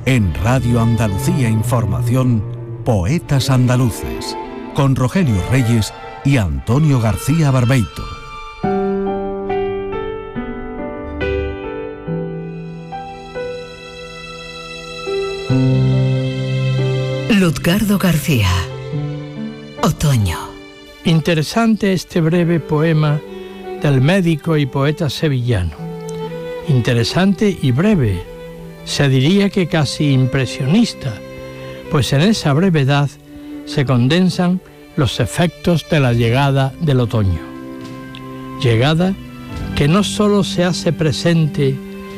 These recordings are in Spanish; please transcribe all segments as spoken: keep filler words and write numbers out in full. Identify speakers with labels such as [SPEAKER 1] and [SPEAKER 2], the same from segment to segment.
[SPEAKER 1] En Radio Andalucía Información, Poetas Andaluces, con Rogelio Reyes y Antonio García Barbeito.
[SPEAKER 2] Luzgardo García. Otoño.
[SPEAKER 3] Interesante este breve poema del médico y poeta sevillano. Interesante y breve, se diría que casi impresionista, pues en esa brevedad se condensan los efectos de la llegada del otoño. Llegada que no solo se hace presente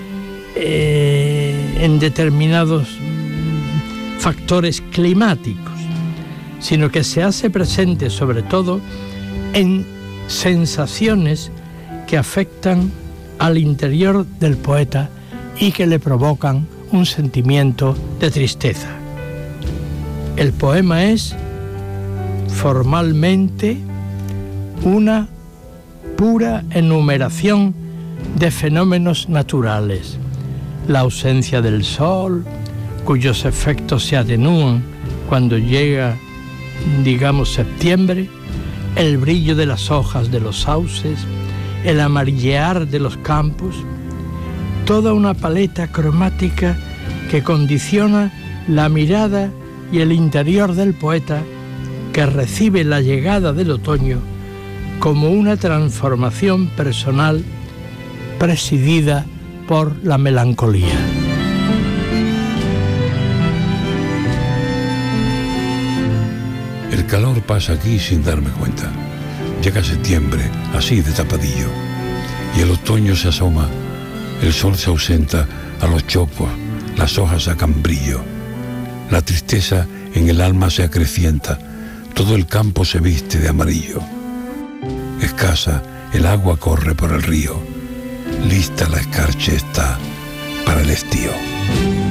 [SPEAKER 3] eh, en determinados factores climáticos, sino que se hace presente sobre todo en sensaciones que afectan al interior del poeta y que le provocan un sentimiento de tristeza. El poema es formalmente una pura enumeración de fenómenos naturales: la ausencia del sol, cuyos efectos se atenúan cuando llega, digamos, septiembre, el brillo de las hojas de los sauces, el amarillear de los campos, toda una paleta cromática que condiciona la mirada y el interior del poeta, que recibe la llegada del otoño como una transformación personal presidida por la melancolía.
[SPEAKER 4] El calor pasa aquí sin darme cuenta. Llega septiembre, así de tapadillo, y el otoño se asoma. El sol se ausenta a los chopos, las hojas sacan brillo. La tristeza en el alma se acrecienta, todo el campo se viste de amarillo. Escasa, el agua corre por el río, lista la escarcha está para el estío.